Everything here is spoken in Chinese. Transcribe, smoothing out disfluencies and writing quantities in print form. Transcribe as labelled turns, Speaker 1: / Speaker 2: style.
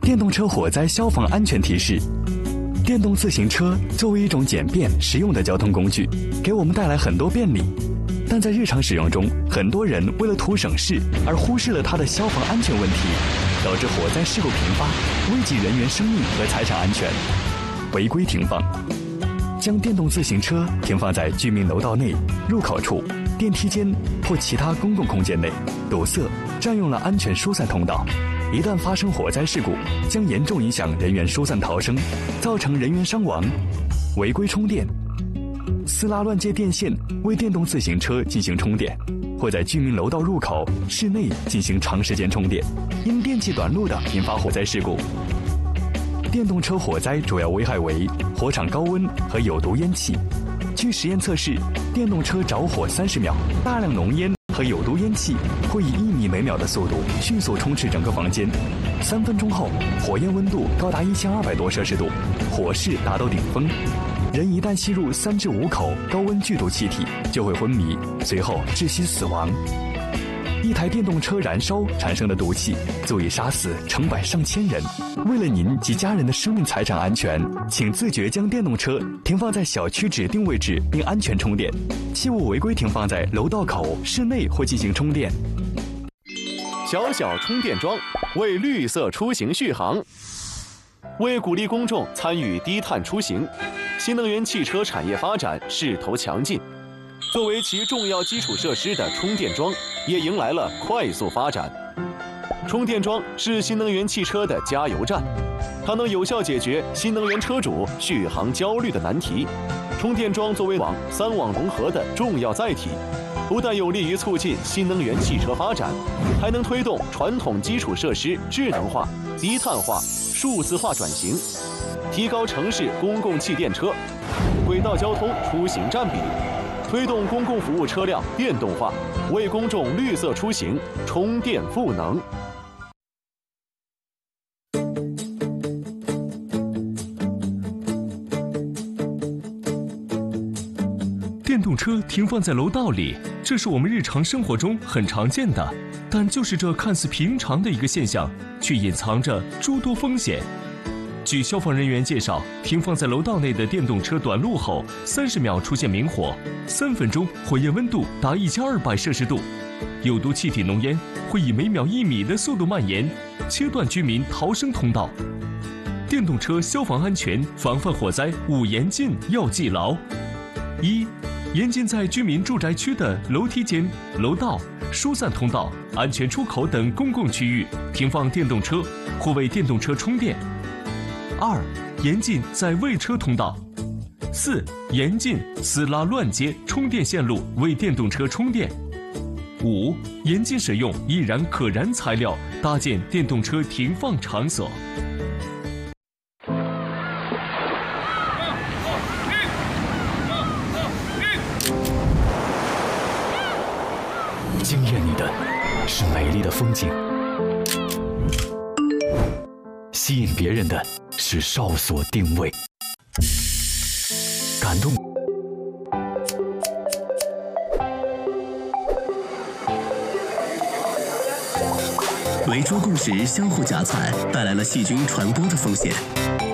Speaker 1: 电动车火灾消防安全提示：电动自行车作为一种简便实用的交通工具，给我们带来很多便利，但在日常使用中，很多人为了图省事而忽视了它的消防安全问题，导致火灾事故频发，危及人员生命和财产安全。违规停放，将电动自行车停放在居民楼道内、入口处、电梯间或其他公共空间内，堵塞、占用了安全疏散通道。一旦发生火灾事故，将严重影响人员疏散逃生，造成人员伤亡。违规充电，私拉乱接电线为电动自行车进行充电，或在居民楼道入口、室内进行长时间充电，因电器短路的引发火灾事故。电动车火灾主要危害为火场高温和有毒烟气。据实验测试，电动车着火30秒，大量浓烟和有毒烟气会以1米每秒的速度迅速充斥整个房间。3分钟后，火焰温度高达1200多摄氏度，火势达到顶峰。人一旦吸入3至5口高温剧毒气体，就会昏迷，随后窒息死亡。一台电动车燃烧产生的毒气足以杀死成百上千人。为了您及家人的生命财产安全，请自觉将电动车停放在小区指定位置并安全充电，切勿违规停放在楼道口、室内或进行充电。
Speaker 2: 小小充电桩为绿色出行续航。为鼓励公众参与低碳出行，新能源汽车产业发展势头强劲。作为其重要基础设施的充电桩也迎来了快速发展。充电桩是新能源汽车的加油站，它能有效解决新能源车主续航焦虑的难题。充电桩作为3网融合的重要载体，不但有利于促进新能源汽车发展，还能推动传统基础设施智能化、低碳化、数字化转型，提高城市公共汽电车、轨道交通出行占比，推动公共服务车辆电动化，为公众绿色出行充电赋能。
Speaker 3: 电动车停放在楼道里，这是我们日常生活中很常见的，但就是这看似平常的一个现象，却隐藏着诸多风险。据消防人员介绍，停放在楼道内的电动车短路后，30秒出现明火，3分钟火焰温度达1200摄氏度，有毒气体浓烟会以每秒1米的速度蔓延，切断居民逃生通道。电动车消防安全防范火灾5严禁要记牢：一、严禁在居民住宅区的楼梯间、楼道、疏散通道、安全出口等公共区域停放电动车或为电动车充电。2、严禁在未车通道。4、严禁私拉乱接充电线路为电动车充电。5、严禁使用易燃可燃材料搭建电动车停放场所。
Speaker 1: 惊艳你的是美丽的风景，吸引别人的是哨所定位，感动
Speaker 4: 围捉故事相互夹窜，带来了细菌传播的风险。